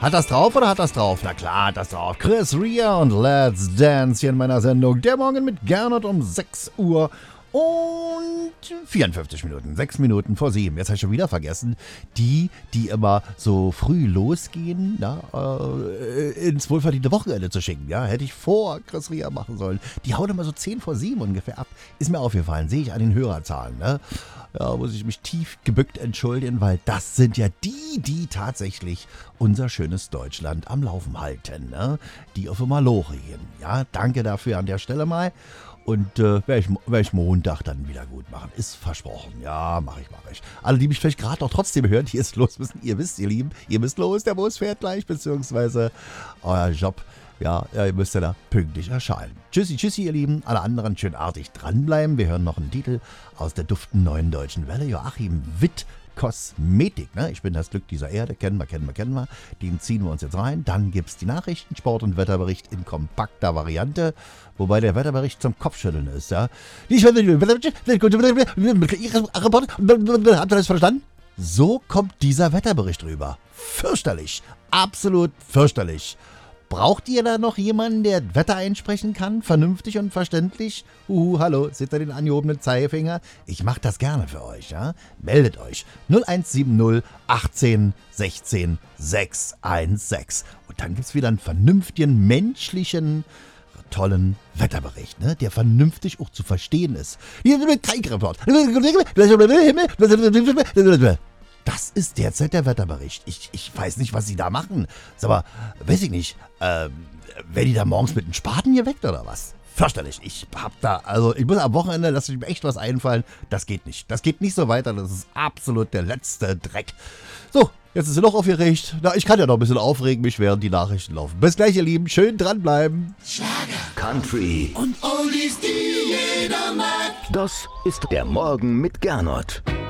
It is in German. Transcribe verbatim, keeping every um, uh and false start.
Hat das drauf oder hat das drauf? Na klar, hat das drauf. Chris Rea und Let's Dance hier in meiner Sendung. Der Morgen mit Gernot um sechs Uhr und vierundfünfzig Minuten. sechs Minuten vor sieben. Jetzt habe ich schon wieder vergessen. Die, die immer so früh losgehen, na, äh, ins wohlverdiente Wochenende zu schicken. Ja, hätte ich vor Chris Rea machen sollen. Die hauen immer so zehn vor sieben ungefähr ab. Ist mir aufgefallen. Sehe ich an den Hörerzahlen, ne? Ja, muss ich mich tief gebückt entschuldigen, weil das sind ja die, die tatsächlich unser schönes Deutschland am Laufen halten, ne? Die auf immer Lore gehen. Ja, danke dafür an der Stelle mal. Und äh, werde ich, werd ich Montag dann wieder gut machen. Ist versprochen. Ja, mache ich, mache ich. Alle, die mich vielleicht gerade noch trotzdem hören, die ist los müssen. Ihr wisst, ihr Lieben, ihr müsst los, der Bus fährt gleich, beziehungsweise euer Job. Ja, ihr müsst ja da pünktlich erscheinen. Tschüssi, tschüssi, ihr Lieben. Alle anderen schön artig dranbleiben. Wir hören noch einen Titel aus der duften neuen deutschen Welle. Joachim Witt, Kosmetik. Ne? Ich bin das Glück dieser Erde. Kennen wir, kennen wir, kennen wir. Den ziehen wir uns jetzt rein. Dann gibt es die Nachrichten, Sport- und Wetterbericht in kompakter Variante. Wobei der Wetterbericht zum Kopfschütteln ist. Ja? Habt ihr das verstanden? So kommt dieser Wetterbericht rüber. Fürchterlich. Absolut fürchterlich. Braucht ihr da noch jemanden, der Wetter einsprechen kann? Vernünftig und verständlich? Uhu, hallo, seht ihr den angehobenen Zeigefinger? Ich mach das gerne für euch, ja? Meldet euch. null eins sieben null achtzehn sechzehn sechshundertsechzehn. Und dann gibt's wieder einen vernünftigen, menschlichen, tollen Wetterbericht, ne? Der vernünftig auch zu verstehen ist. Das ist derzeit der Wetterbericht. Ich, ich weiß nicht, was sie da machen. Sag mal, weiß ich nicht. Ähm, werden die da morgens mit einem Spaten geweckt oder was? Fürchterlich. Ich hab da, also ich muss am Wochenende, lasse ich mir echt was einfallen. Das geht nicht. Das geht nicht so weiter. Das ist absolut der letzte Dreck. So, jetzt ist sie noch aufgeregt. Na, ich kann ja noch ein bisschen aufregen, mich während die Nachrichten laufen. Bis gleich, ihr Lieben. Schön dranbleiben. Schlager, Country und Oldies, die jeder mag. Das ist der Morgen mit Gernot.